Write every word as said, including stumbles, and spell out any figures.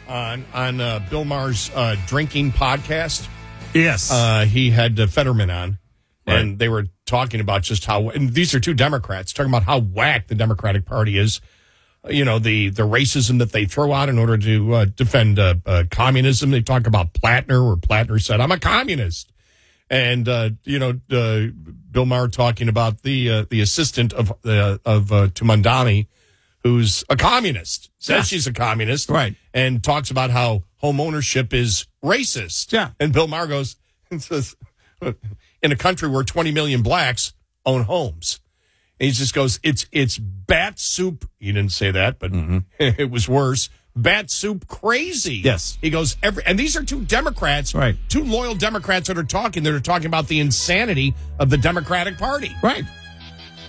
on on uh, Bill Maher's uh, drinking podcast. Yes. Uh, he had uh, Fetterman on, Right. and they were talking about just how, and these are two Democrats, talking about how whack the Democratic Party is. You know, the, the racism that they throw out in order to uh, defend uh, uh, communism. They talk about Plattner, where Plattner said, I'm a communist. And, uh, you know, uh, Bill Maher talking about the uh, the assistant of uh, of uh, Tumandani, who's a communist, says Yeah. she's a communist, Right. and talks about how home ownership is racist. Yeah. And Bill Maher goes and says, in a country where twenty million blacks own homes. And he just goes, it's it's bat soup. He didn't say that, but it was worse. Bat soup crazy. Yes. He goes, every, and these are two Democrats, Right. two loyal Democrats that are talking, that are talking about the insanity of the Democratic Party. Right.